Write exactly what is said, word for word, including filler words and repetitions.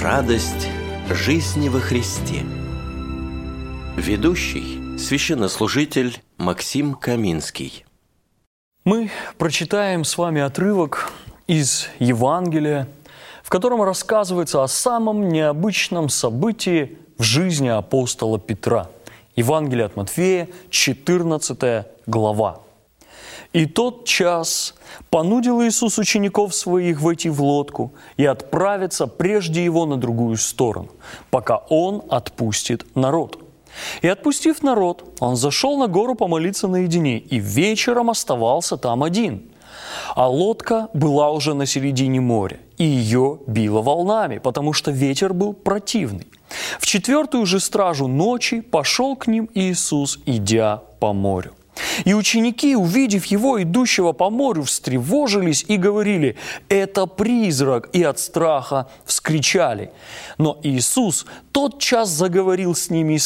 Радость жизни во Христе. Ведущий – священнослужитель Максим Каминский. Мы прочитаем с вами отрывок из Евангелия, в котором рассказывается о самом необычном событии в жизни апостола Петра. Евангелие от Матфея, четырнадцатая глава. «И тот час понудил Иисус учеников своих войти в лодку и отправиться прежде его на другую сторону, пока Он отпустит народ. И отпустив народ, Он зашел на гору помолиться наедине, и вечером оставался там один. А лодка была уже на середине моря, и ее било волнами, потому что ветер был противный. В четвертую же стражу ночи пошел к ним Иисус, идя по морю. И ученики, увидев его, идущего по морю, встревожились и говорили: «Это призрак!» и от страха вскричали. Но Иисус тотчас заговорил с ними и